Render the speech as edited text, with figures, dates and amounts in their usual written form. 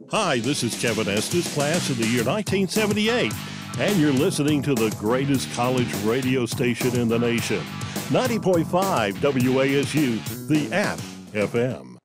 Hi, this is Kevin Estes, class of the year 1978, and you're listening to the greatest college radio station in the nation, 90.5 WASU, the App FM.